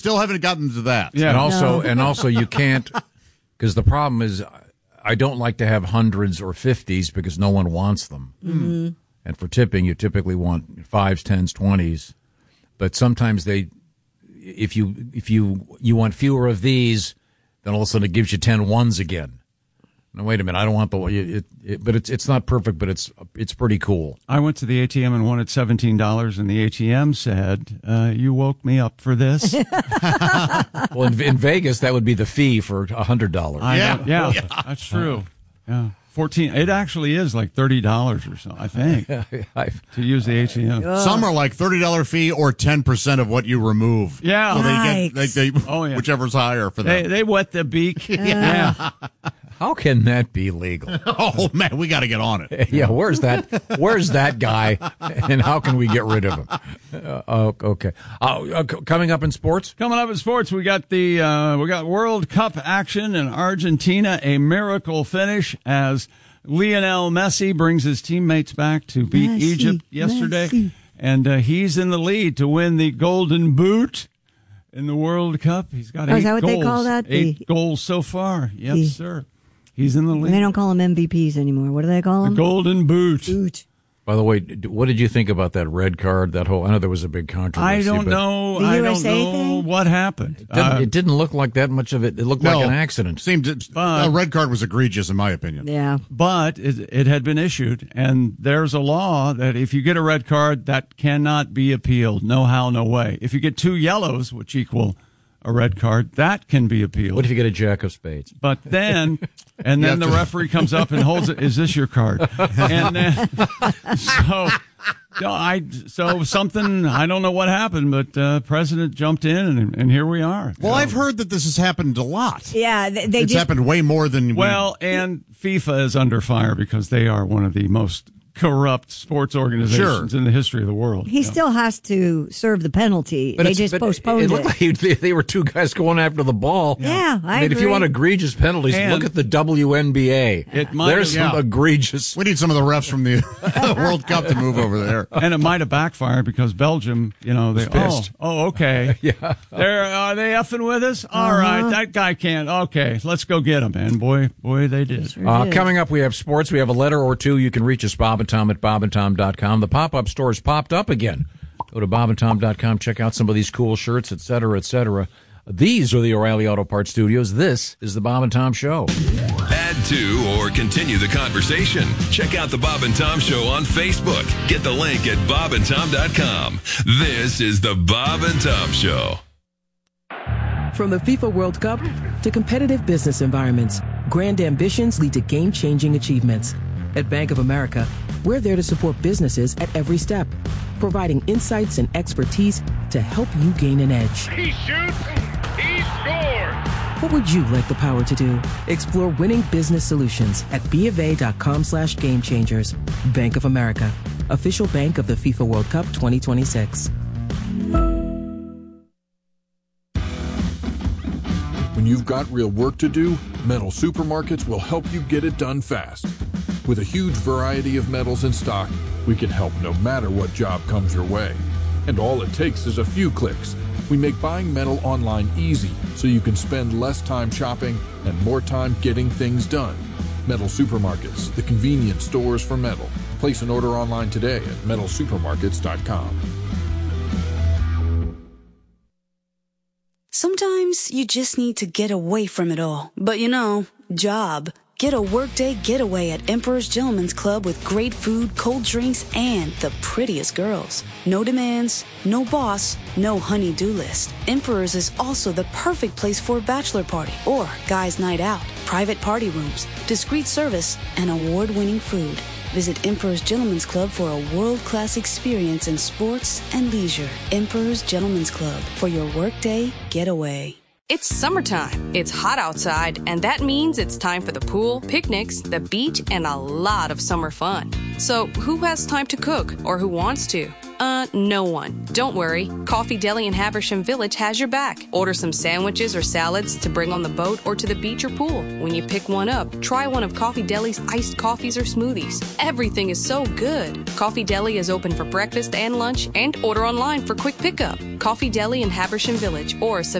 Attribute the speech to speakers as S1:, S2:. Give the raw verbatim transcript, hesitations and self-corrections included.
S1: Still haven't gotten to that.
S2: Yeah.
S3: And also,
S4: No.
S3: and also you can't, because the problem is I don't like to have hundreds or fifties because no one wants them.
S4: Mm-hmm.
S3: And for tipping, you typically want fives, tens, twenties. But sometimes they, if you if you you want fewer of these, then all of a sudden it gives you ten ones again. Now wait a minute, I don't want the it, it, but it's it's not perfect, but it's it's pretty cool.
S2: I went to the A T M and wanted seventeen dollars, and the A T M said, uh, "You woke me up for this."
S3: Well, in, in Vegas, that would be the fee for a hundred dollars.
S2: Yeah,
S1: Yeah.
S2: yeah, that's true. Yeah, fourteen. It actually is like thirty dollars or so, I think, to use the A T M.
S1: Some are like thirty dollars fee or ten percent of what you remove.
S2: Yeah.
S1: So they get,
S4: Yikes.
S1: they, they,
S2: Oh, yeah.
S1: whichever's higher for
S2: They
S1: them.
S2: they wet the beak. Yeah.
S3: How can that be legal?
S1: Oh, man, we got to get on it.
S3: Yeah, where's that? Where's that guy? And how can we get rid of him? Uh, oh, okay. Uh, uh, c- coming up in sports.
S2: Coming up in sports, we got the uh, we got World Cup action in Argentina. A miracle finish as Lionel Messi brings his teammates back to beat
S4: Messi,
S2: Egypt yesterday,
S4: Messi.
S2: and uh, he's in the lead to win the Golden Boot in the World Cup. He's got
S4: Oh,
S2: eight
S4: is that what
S2: goals.
S4: they call that?
S2: Eight
S4: The-
S2: goals so far. Yes,
S4: The-
S2: sir. He's in the lead.
S4: They don't call them M V Ps anymore. What do they call
S2: the
S4: them?
S2: Golden Boot.
S4: Boot.
S3: By the way, d- what did you think about that red card? That whole I know there was a big controversy.
S2: I don't
S3: but
S2: know.
S4: The
S2: I
S4: U
S2: don't
S4: S A
S2: know
S4: thing?
S2: what happened.
S3: It didn't,
S2: Uh,
S3: it didn't look like that much of it. It looked
S1: No.
S3: like an accident.
S1: Seemed it,
S2: But-
S1: a red card was egregious, in my opinion.
S4: Yeah.
S2: But it, it had been issued, and there's a law that if you get a red card, that cannot be appealed. No how, no way. If you get two yellows, which equal a red card, that can be appealed.
S3: What if you get a jack of spades?
S2: But then, and then
S1: You
S2: the
S1: have to-
S2: referee comes up and holds it. Is this your card? And then, so, no, I, so something, I don't know what happened, but uh, President jumped in, and, and here we are.
S1: Well,
S2: So-
S1: I've heard that this has happened a lot.
S4: Yeah, they, they
S1: It's
S4: just
S1: happened way more than we-
S2: Well, and FIFA is under fire because they are one of the most corrupt sports organizations
S1: Sure.
S2: in the history of the world.
S4: he still has to serve the penalty. they
S3: it's-
S4: just
S3: but
S4: postponed
S3: it.
S4: it.
S3: looked like he- they, they were two guys going after the ball.
S4: Yeah, I
S3: mean, if you
S4: agree.
S3: want egregious penalties,
S2: And-
S3: look at the W N B A.
S2: It might
S3: There's
S2: have-
S3: some
S1: yeah.
S3: egregious.
S1: we need some of the refs from the World Cup to move over there.
S2: And it might have backfired because Belgium, you know, they
S3: pissed.
S2: oh, oh okay.
S3: Yeah.
S2: They're are they effing with us? All right, that guy can't. Okay, let's go get him. And boy, boy, they did.
S3: Uh,
S4: did.
S3: coming up, we have sports. We have a letter or two. You can reach us, Bob and Tom at bob and tom dot com. The pop-up store's popped up again. Go to bob and tom dot com. Check out some of these cool shirts, et cetera, et cetera. These are the O'Reilly Auto Parts Studios. This is the Bob and Tom Show.
S5: Add to or continue the conversation. Check out the Bob and Tom Show on Facebook. Get the link at bob and tom dot com. This is the Bob and Tom Show.
S6: From the FIFA World Cup to competitive business environments, grand ambitions lead to game-changing achievements. At Bank of America, we're there to support businesses at every step, providing insights and expertise to help you gain an edge.
S7: He shoots, he scores.
S6: What would you like the power to do? Explore winning business solutions at bofa.com slash game changers. Bank of America, official bank of the FIFA World Cup twenty twenty-six.
S8: When you've got real work to do, Metal Supermarkets will help you get it done fast. With a huge variety of metals in stock, we can help no matter what job comes your way. And all it takes is a few clicks. We make buying metal online easy so you can spend less time shopping and more time getting things done. Metal Supermarkets, the convenient stores for metal. Place an order online today at metal supermarkets dot com.
S9: Sometimes you just need to get away from it all. But you know, job. Get a workday getaway at Emperor's Gentleman's Club with great food, cold drinks, and the prettiest girls. No demands, no boss, no honey-do list. Emperor's is also the perfect place for a bachelor party or guys' night out. Private party rooms, discreet service, and award-winning food. Visit Emperor's Gentleman's Club for a world-class experience in sports and leisure. Emperor's Gentleman's Club for your workday getaway.
S10: It's summertime. It's hot outside, and that means it's time for the pool, picnics, the beach, and a lot of summer fun. So who has time to cook, or who wants to? Uh, no one. Don't worry. Coffee Deli in Haversham Village has your back. Order some sandwiches or salads to bring on the boat or to the beach or pool. When you pick one up, try one of Coffee Deli's iced coffees or smoothies. Everything is so good. Coffee Deli is open for breakfast and lunch, and order online for quick pickup. Coffee Deli in Haversham Village or